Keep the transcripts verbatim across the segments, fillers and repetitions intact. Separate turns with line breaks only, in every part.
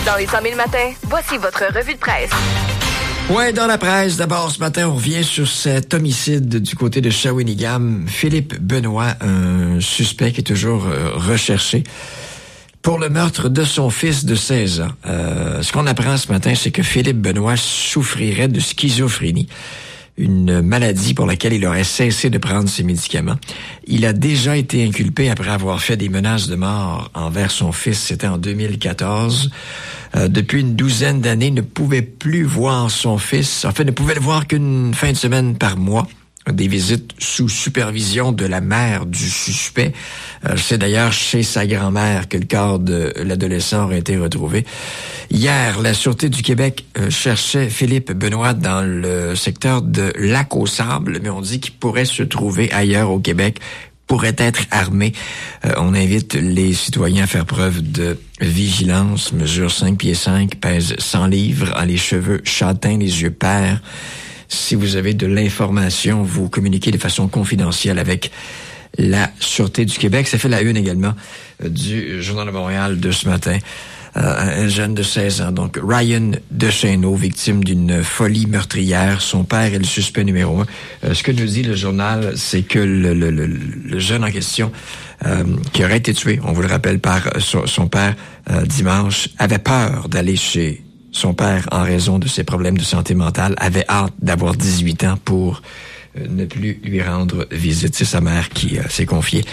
Dans les cent mille matins, voici votre revue de presse.
Ouais, dans la presse, d'abord, ce matin, on revient sur cet homicide du côté de Shawinigan. Philippe Benoît, un suspect qui est toujours euh, recherché pour le meurtre de son fils de seize ans. Euh, ce qu'on apprend ce matin, c'est que Philippe Benoît souffrirait de schizophrénie, une maladie pour laquelle il aurait cessé de prendre ses médicaments. Il a déjà été inculpé après avoir fait des menaces de mort envers son fils. C'était en deux mille quatorze. Euh, depuis une douzaine d'années, il ne pouvait plus voir son fils. En fait, ne pouvait le voir qu'une fin de semaine par mois. Des visites sous supervision de la mère du suspect. Euh, c'est d'ailleurs chez sa grand-mère que le corps de l'adolescent aurait été retrouvé. Hier, la Sûreté du Québec euh, cherchait Philippe Benoît dans le secteur de Lac-aux-Sables, mais on dit qu'il pourrait se trouver ailleurs au Québec, pourrait être armé. Euh, on invite les citoyens à faire preuve de vigilance, mesure cinq pieds cinq, pèse cent livres, a les cheveux châtains, les yeux pairs. Si vous avez de l'information, vous communiquez de façon confidentielle avec la Sûreté du Québec. Ça fait la une également euh, du Journal de Montréal de ce matin. Euh, un jeune de seize ans, donc Ryan Deschêneau, victime d'une folie meurtrière. Son père est le suspect numéro un. Euh, ce que nous dit le journal, c'est que le, le, le, le jeune en question, euh, qui aurait été tué, on vous le rappelle, par son, son père euh, dimanche, avait peur d'aller chez son père en raison de ses problèmes de santé mentale, avait hâte d'avoir dix-huit ans pour euh, ne plus lui rendre visite. C'est sa mère qui euh, s'est confiée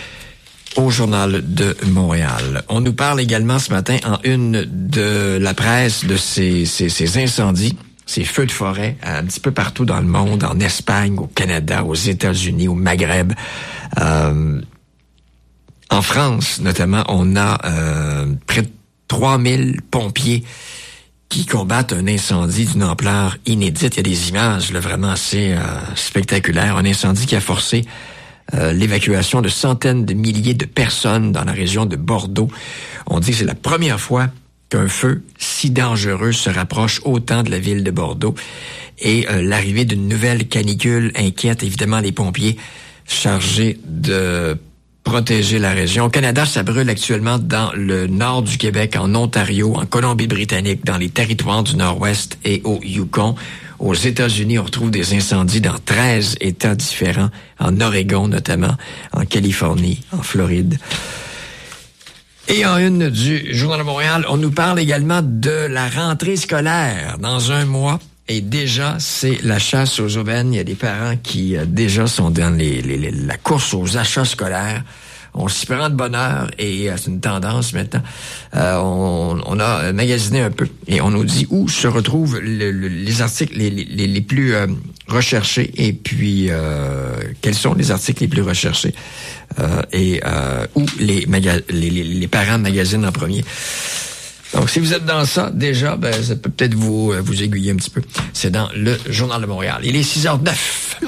au Journal de Montréal. On nous parle également ce matin en une de la presse de ces, ces, ces incendies, ces feux de forêt un petit peu partout dans le monde, en Espagne, au Canada, aux États-Unis, au Maghreb. Euh, en France, notamment, on a euh, près de trois mille pompiers qui combattent un incendie d'une ampleur inédite. Il y a des images là, vraiment assez euh, spectaculaires. Un incendie qui a forcé euh, l'évacuation de centaines de milliers de personnes dans la région de Bordeaux. On dit que c'est la première fois qu'un feu si dangereux se rapproche autant de la ville de Bordeaux. Et euh, l'arrivée d'une nouvelle canicule inquiète évidemment les pompiers chargés de protéger la région. Au Canada, ça brûle actuellement dans le nord du Québec, en Ontario, en Colombie-Britannique, dans les territoires du Nord-Ouest et au Yukon. Aux États-Unis, on retrouve des incendies dans treize États différents, en Oregon notamment, en Californie, en Floride. Et en une du Journal de Montréal, on nous parle également de la rentrée scolaire dans un mois. Et déjà, c'est la chasse aux aubaines. Il y a des parents qui euh, déjà sont dans les, les, les, la course aux achats scolaires. On s'y prend de bonheur et euh, c'est une tendance maintenant. Euh, on, on a magasiné un peu et on nous dit où se retrouvent le, le, les articles les, les, les plus euh, recherchés et puis euh, quels sont les articles les plus recherchés euh, et euh, où les, maga- les, les, les parents magasinent en premier. Donc, si vous êtes dans ça, déjà, ben, ça peut peut-être vous, vous aiguiller un petit peu. C'est dans le Journal de Montréal. Il est six heures zéro neuf.